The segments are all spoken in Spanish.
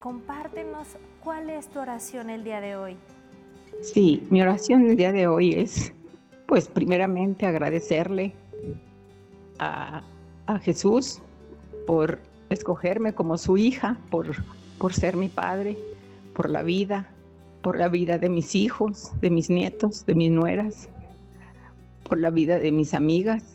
Compártenos cuál es tu oración el día de hoy. Sí, mi oración el día de hoy es, pues primeramente agradecerle a, a Jesús por escogerme como su hija, por ser mi padre, por la vida de mis hijos, de mis nietos, de mis nueras, por la vida de mis amigas.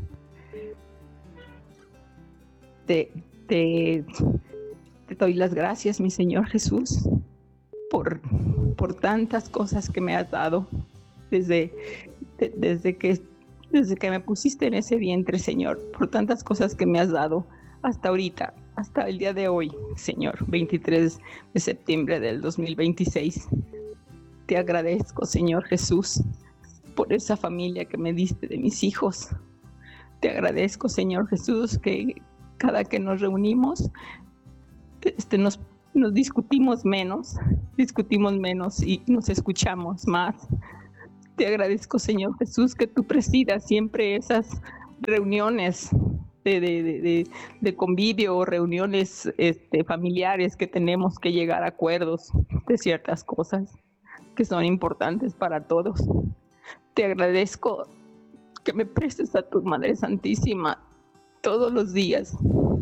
Te, te, te doy las gracias, mi Señor Jesús, por, por tantas cosas que me has dado desde, desde que me pusiste en ese vientre, Señor, por tantas cosas que me has dado hasta ahorita, hasta el día de hoy, Señor, 23 de septiembre del 2026. Te agradezco, Señor Jesús, por esa familia que me diste de mis hijos. Te agradezco, Señor Jesús, que cada que nos reunimos, nos discutimos menos y nos escuchamos más. Te agradezco, Señor Jesús, que tú presidas siempre esas reuniones de convivio o reuniones familiares que tenemos que llegar a acuerdos de ciertas cosas que son importantes para todos. Te agradezco que me prestes a tu Madre Santísima todos los días,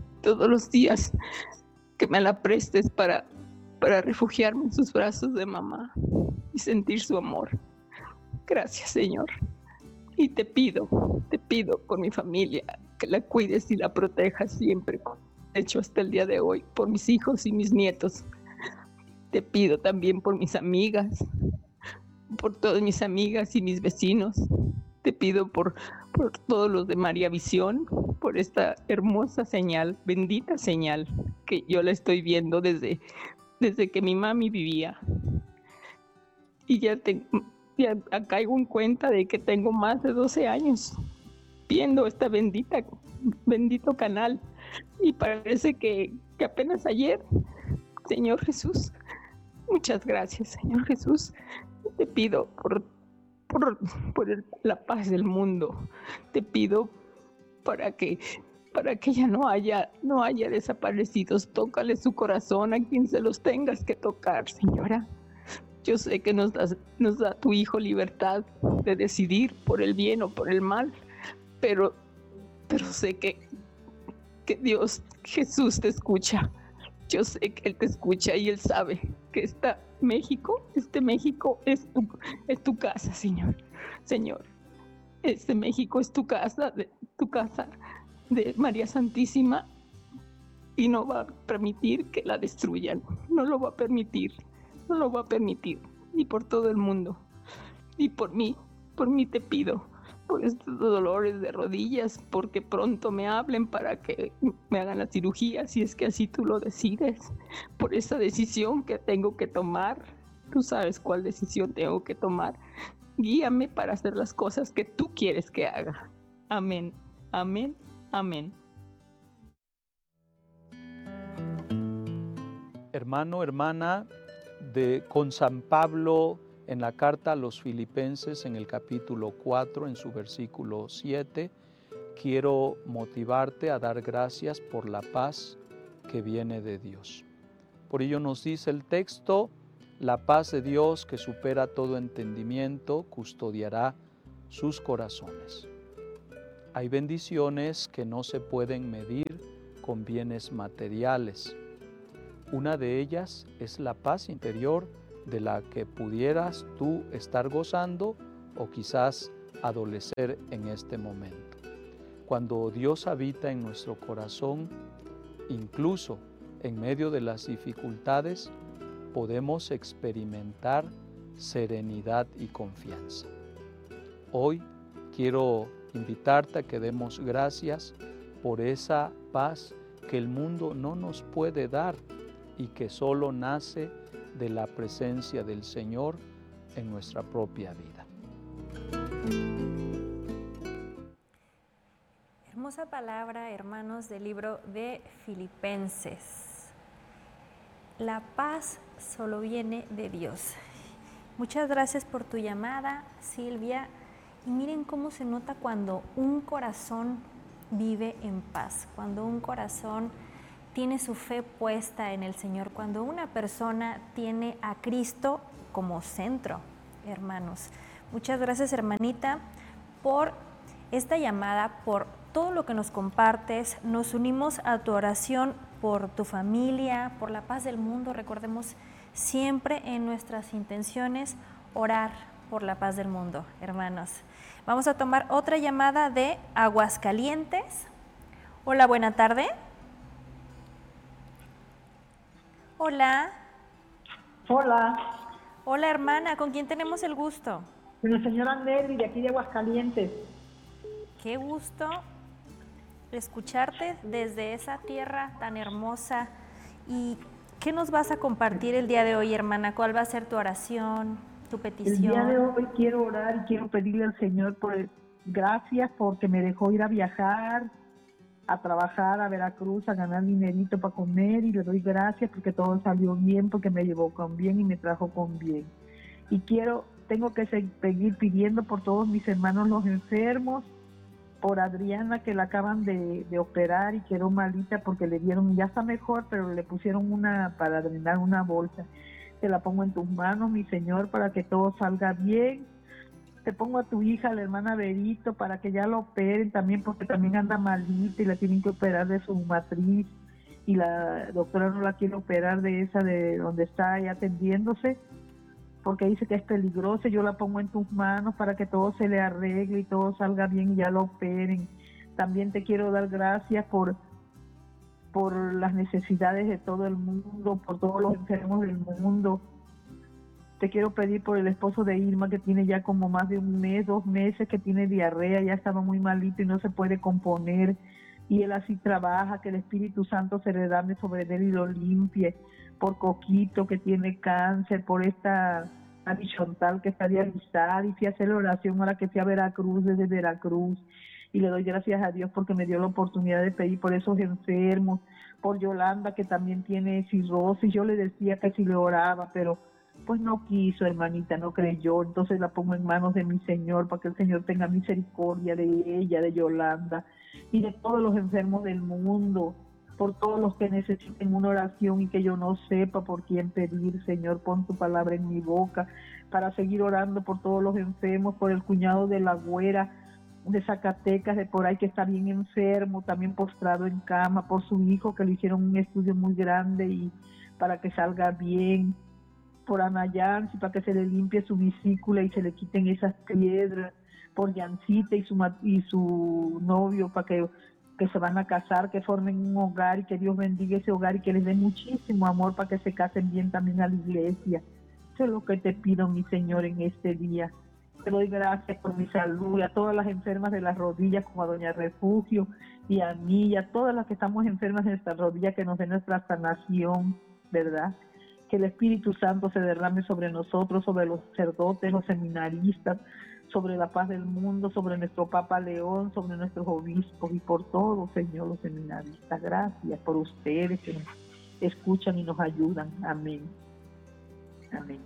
que me la prestes para refugiarme en sus brazos de mamá y sentir su amor. Gracias, Señor. Y te pido por mi familia, que la cuides y la protejas siempre, como he hecho hasta el día de hoy, por mis hijos y mis nietos. Te pido también por mis amigas, por todas mis amigas y mis vecinos. Te pido por todos los de María Visión, por esta hermosa señal, bendita señal, que yo la estoy viendo desde que mi mami vivía. Y ya caigo en cuenta de que tengo más de 12 años viendo esta bendito canal, y parece que apenas ayer. Señor Jesús, muchas gracias, Señor Jesús. Te pido por la paz del mundo. Te pido para que ya no haya desaparecidos. Tócale su corazón a quien se los tengas que tocar, Señora. Yo sé que nos da tu Hijo libertad de decidir por el bien o por el mal, pero sé que Dios, Jesús, te escucha. Yo sé que Él te escucha y Él sabe que este México es tu casa, Señor. Este México es tu casa de María Santísima, y no va a permitir que la destruyan. No lo va a permitir, ni por todo el mundo. Y por mí te pido, por estos dolores de rodillas, porque pronto me hablen para que me hagan la cirugía, si es que así tú lo decides, por esa decisión que tengo que tomar. Tú sabes cuál decisión tengo que tomar. Guíame para hacer las cosas que tú quieres que haga. Amén, amén, amén. Hermano, hermana, con San Pablo en la carta a los Filipenses, en el capítulo 4, en su versículo 7, quiero motivarte a dar gracias por la paz que viene de Dios. Por ello nos dice el texto: la paz de Dios, que supera todo entendimiento, custodiará sus corazones. Hay bendiciones que no se pueden medir con bienes materiales. Una de ellas es la paz interior de la que pudieras tú estar gozando o quizás adolecer en este momento. Cuando Dios habita en nuestro corazón, incluso en medio de las dificultades, podemos experimentar serenidad y confianza. Hoy quiero invitarte a que demos gracias por esa paz que el mundo no nos puede dar y que solo nace de la presencia del Señor en nuestra propia vida. Hermosa palabra, hermanos, del libro de Filipenses. La paz solo viene de Dios. Muchas gracias por tu llamada, Silvia. Y miren cómo se nota cuando un corazón vive en paz, cuando un corazón tiene su fe puesta en el Señor, cuando una persona tiene a Cristo como centro, hermanos. Muchas gracias, hermanita, por esta llamada, por todo lo que nos compartes. Nos unimos a tu oración por tu familia, por la paz del mundo. Recordemos siempre en nuestras intenciones orar por la paz del mundo, hermanos. Vamos a tomar otra llamada de Aguascalientes. Hola, buena tarde. Hola. Hola, Hola, hermana, ¿con quién tenemos el gusto? con la señora Nelly de aquí de Aguascalientes. Qué gusto escucharte desde esa tierra tan hermosa. ¿Y qué nos vas a compartir el día de hoy, hermana? ¿Cuál va a ser tu oración, tu petición? El día de hoy quiero orar y quiero pedirle al Señor gracias porque me dejó ir a viajar, a trabajar a Veracruz, a ganar dinerito para comer, y le doy gracias porque todo salió bien, porque me llevó con bien y me trajo con bien. Y tengo que seguir pidiendo por todos mis hermanos los enfermos, por Adriana, que la acaban de operar y quedó malita porque le dieron, ya está mejor, pero le pusieron para drenar una bolsa. Te la pongo en tus manos, mi Señor, para que todo salga bien. Te pongo a tu hija, la hermana Berito, para que ya la operen también, porque también anda malita y la tienen que operar de su matriz, y la doctora no la quiere operar de esa de donde está ahí atendiéndose, porque dice que es peligrosa. Yo la pongo en tus manos para que todo se le arregle y todo salga bien y ya lo operen. También te quiero dar gracias por las necesidades de todo el mundo, por todos los enfermos del mundo. Te quiero pedir por el esposo de Irma, que tiene ya como más de 1 mes, 2 meses, que tiene diarrea, ya estaba muy malito y no se puede componer, y él así trabaja, que el Espíritu Santo se derrame sobre él y lo limpie. Por Coquito, que tiene cáncer, por esta Chontal, que está dializada, y fui a hacer la oración ahora que fui a Veracruz, desde Veracruz, y le doy gracias a Dios porque me dio la oportunidad de pedir por esos enfermos, por Yolanda, que también tiene cirrosis. Yo le decía que si le oraba, pero pues no quiso, hermanita, no creyó. Entonces la pongo en manos de mi Señor, para que el Señor tenga misericordia de ella, de Yolanda, y de todos los enfermos del mundo, por todos los que necesiten una oración y que yo no sepa por quién pedir. Señor, pon tu palabra en mi boca para seguir orando por todos los enfermos, por el cuñado de la güera de Zacatecas, de por ahí, que está bien enfermo, también postrado en cama, por su hijo, que le hicieron un estudio muy grande y para que salga bien, por Ana Yancy, para que se le limpie su vesícula y se le quiten esas piedras, por Yancita y su novio, para que se van a casar, que formen un hogar, y que Dios bendiga ese hogar y que les dé muchísimo amor para que se casen bien también a la iglesia. Eso es lo que te pido, mi Señor, en este día. Te doy gracias por mi salud, y a todas las enfermas de las rodillas, como a Doña Refugio y a mí, y a todas las que estamos enfermas de nuestras rodillas, que nos dé nuestra sanación, ¿verdad? Que el Espíritu Santo se derrame sobre nosotros, sobre los sacerdotes, los seminaristas, sobre la paz del mundo, sobre nuestro Papa León, sobre nuestros obispos y por todos, Señor, los seminaristas. Gracias por ustedes que nos escuchan y nos ayudan. Amén. Amén.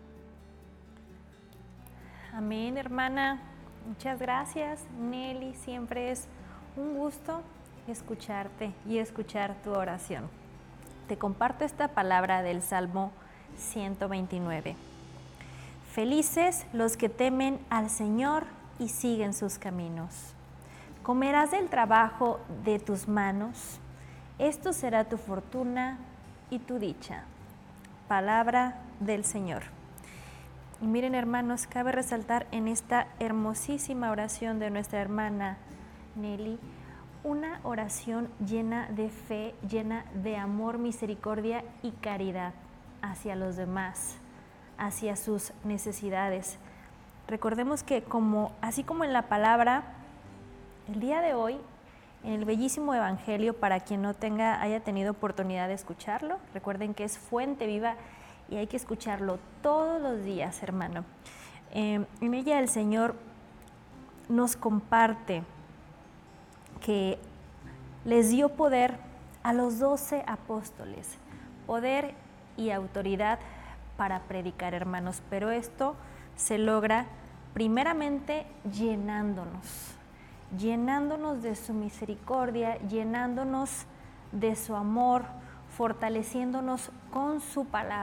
Amén, hermana. Muchas gracias, Nelly. Siempre es un gusto escucharte y escuchar tu oración. Te comparto esta palabra del Salmo 129. Felices los que temen al Señor y siguen sus caminos. Comerás del trabajo de tus manos. Esto será tu fortuna y tu dicha. Palabra del Señor. Y miren, hermanos, cabe resaltar en esta hermosísima oración de nuestra hermana Nelly, una oración llena de fe, llena de amor, misericordia y caridad hacia los demás, hacia sus necesidades. Recordemos que así como en la palabra, el día de hoy, en el bellísimo Evangelio, para quien no haya tenido oportunidad de escucharlo, recuerden que es fuente viva y hay que escucharlo todos los días, hermano. En ella el Señor nos comparte que les dio poder a los 12 apóstoles, poder y autoridad para predicar, hermanos, pero esto se logra primeramente llenándonos de su misericordia, llenándonos de su amor, fortaleciéndonos con su palabra.